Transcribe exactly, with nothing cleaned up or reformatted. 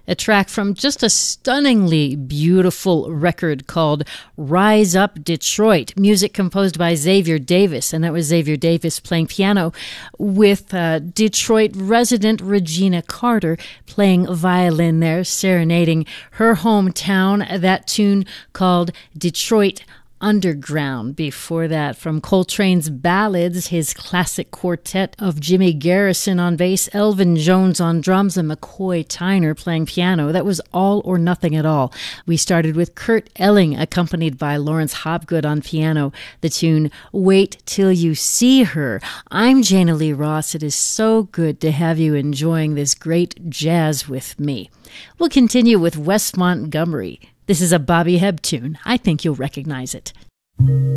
a track from just a stunningly beautiful record called Rise Up Detroit, music composed by Xavier Davis, and that was Xavier Davis playing piano with uh, Detroit resident Regina Carter playing violin there, serenading her hometown, that tune called Detroit Underground. Before that, from Coltrane's Ballads, his classic quartet of Jimmy Garrison on bass, Elvin Jones on drums, and McCoy Tyner playing piano. That was All or Nothing at All. We started with Kurt Elling, accompanied by Lawrence Hopgood on piano, the tune Wait Till You See Her. I'm Jana Lee Ross. It is so good to have you enjoying this great jazz with me. We'll continue with Wes Montgomery. This is a Bobby Hebb tune. I think you'll recognize it.